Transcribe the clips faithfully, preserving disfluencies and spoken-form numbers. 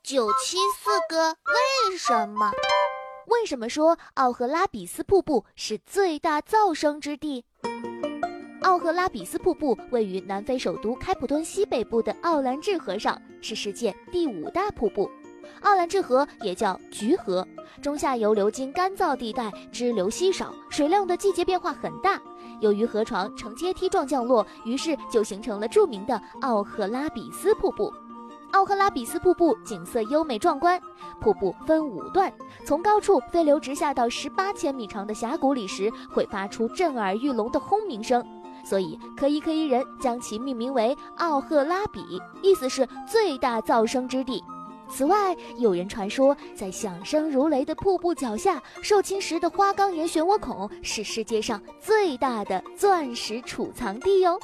九七四个为什么？ 为什么说奥赫拉比斯瀑布是最大噪声之地？奥赫拉比斯瀑布位于南非首都开普敦西北部的奥兰治河上，是世界第五大瀑布。奥兰治河也叫橘河，中下游流经干燥地带，支流稀少，水量的季节变化很大。由于河床呈阶梯状降落，于是就形成了著名的奥赫拉比斯瀑布。奥赫拉比斯瀑布景色优美壮观，瀑布分五段，从高处飞流直下到十八千米长的峡谷里时，会发出震耳欲聋的轰鸣声，所以科伊科伊人将其命名为奥赫拉比，意思是最大噪声之地。此外，有人传说，在响声如雷的瀑布脚下，受侵蚀的花岗岩漩涡孔是世界上最大的钻石储藏地哟。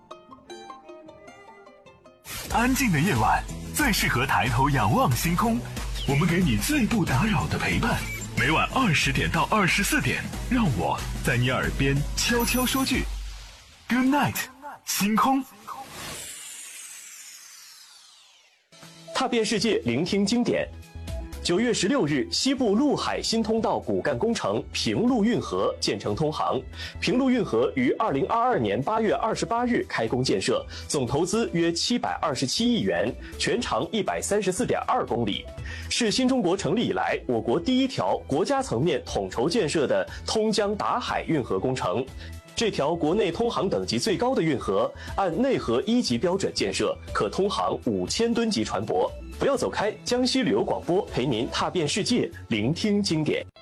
安静的夜晚最适合抬头仰望星空，我们给你最不打扰的陪伴。每晚二十点到二十四点，让我在你耳边悄悄说句 Good night， 星空。 踏遍世界，聆听经典。九月十六日，西部陆海新通道骨干工程平陆运河建成通航。平陆运河于二零二二年八月二十八日开工建设，总投资约七百二十七亿元，全长一百三十四点二公里，是新中国成立以来我国第一条国家层面统筹建设的通江达海运河工程。这条国内通航等级最高的运河，按内河一级标准建设，可通航五千吨级船舶。不要走开，江西旅游广播陪您踏遍世界，聆听经典。